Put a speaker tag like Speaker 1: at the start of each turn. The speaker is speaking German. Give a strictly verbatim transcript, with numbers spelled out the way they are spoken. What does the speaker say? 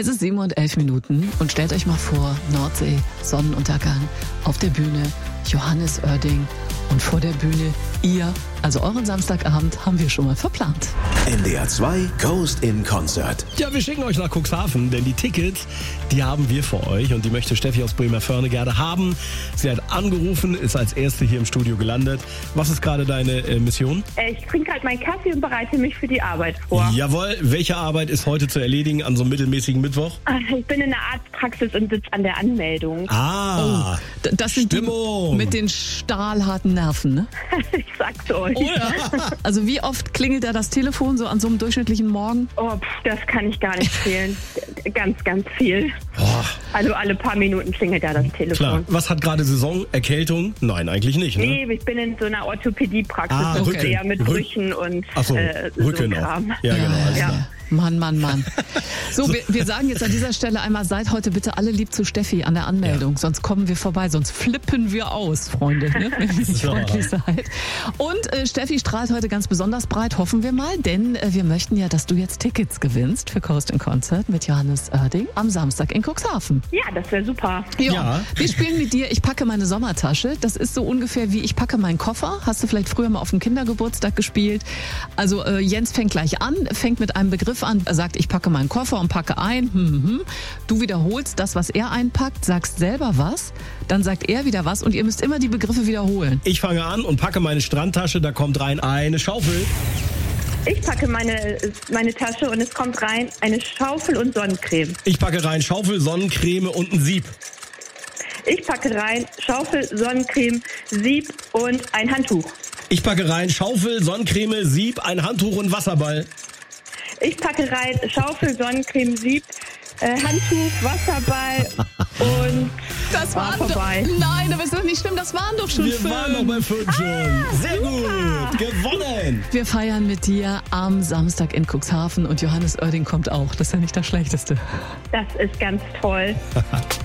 Speaker 1: Es ist sieben Uhr und elf Minuten und stellt euch mal vor, Nordsee, Sonnenuntergang, auf der Bühne Johannes Oerding und vor der Bühne ihr. Also euren Samstagabend haben wir schon mal verplant.
Speaker 2: N D R zwei Coast in Concert.
Speaker 3: Ja, wir schicken euch nach Cuxhaven, denn die Tickets, die haben wir für euch und die möchte Steffi aus Bremervörde gerne haben. Sie hat angerufen, ist als Erste hier im Studio gelandet. Was ist gerade deine äh, Mission?
Speaker 4: Ich trinke halt meinen Kaffee und bereite mich für die Arbeit vor.
Speaker 3: Jawohl, welche Arbeit ist heute zu erledigen an so einem mittelmäßigen Mittwoch?
Speaker 4: Ich bin in der Arztpraxis und sitze an der Anmeldung.
Speaker 3: Ah,
Speaker 1: D- Das sind
Speaker 3: Stimmung.
Speaker 1: die mit den stahlharten Nerven, ne?
Speaker 4: Ich sag's euch.
Speaker 1: Oder? Also wie oft klingelt da das Telefon so an so einem durchschnittlichen Morgen?
Speaker 4: Oh, pf, das kann ich gar nicht zählen. Ganz, ganz viel.
Speaker 3: Boah.
Speaker 4: Also alle paar Minuten klingelt da das Telefon.
Speaker 3: Klar. Was hat gerade Saison? Erkältung? Nein, eigentlich nicht, ne?
Speaker 4: Nee, ich bin in so einer Orthopädiepraxis.
Speaker 3: Ah,
Speaker 4: Das ist
Speaker 3: Rücken.
Speaker 4: eher mit
Speaker 3: Rück-
Speaker 4: Brüchen und
Speaker 3: Ach so,
Speaker 4: äh,
Speaker 3: Rücken
Speaker 4: so
Speaker 3: auch.
Speaker 4: Kram.
Speaker 3: Ja, genau. alles
Speaker 4: Ja.
Speaker 3: klar.
Speaker 1: Mann, Mann, Mann. So, wir, wir sagen jetzt an dieser Stelle einmal, seid heute bitte alle lieb zu Steffi an der Anmeldung, sonst kommen wir vorbei, sonst flippen wir aus, Freunde, ne? Wenn ihr nicht
Speaker 3: Ja.
Speaker 1: freundlich seid. Und äh, Steffi strahlt heute ganz besonders breit, hoffen wir mal, denn äh, wir möchten ja, dass du jetzt Tickets gewinnst für Coast in Concert mit Johannes Oerding am Samstag in Cuxhaven.
Speaker 4: Ja, das wäre super.
Speaker 1: Ja.
Speaker 3: Ja.
Speaker 1: Wir spielen mit dir, ich packe meine Sommertasche. Das ist so ungefähr wie ich packe meinen Koffer. Hast du vielleicht früher mal auf dem Kindergeburtstag gespielt? Also äh, Jens fängt gleich an, fängt mit einem Begriff an, er sagt, ich packe meinen Koffer und packe ein. Hm, hm, hm. Du wiederholst das, was er einpackt, sagst selber was, dann sagt er wieder was und ihr müsst immer die Begriffe wiederholen.
Speaker 3: Ich fange an und packe meine Strandtasche, da kommt rein eine Schaufel.
Speaker 4: Ich packe meine, meine Tasche und es kommt rein eine Schaufel und Sonnencreme.
Speaker 3: Ich packe rein Schaufel, Sonnencreme und ein Sieb.
Speaker 4: Ich packe rein Schaufel, Sonnencreme, Sieb und ein Handtuch.
Speaker 3: Ich packe rein Schaufel, Sonnencreme, Sieb, ein Handtuch und Wasserball.
Speaker 4: Ich packe rein Schaufel, Sonnencreme, Sieb, äh, Handtuch, Wasserball und
Speaker 1: Das
Speaker 4: war
Speaker 1: waren doch,
Speaker 4: vorbei.
Speaker 1: nein, aber ist das nicht schlimm, das waren doch schon
Speaker 3: Wir
Speaker 1: fünf.
Speaker 3: waren noch bei fünf schon. Sehr gut, gewonnen.
Speaker 1: Wir feiern mit dir am Samstag in Cuxhaven und Johannes Oerding kommt auch. Das ist ja nicht das Schlechteste.
Speaker 4: das ist ganz toll.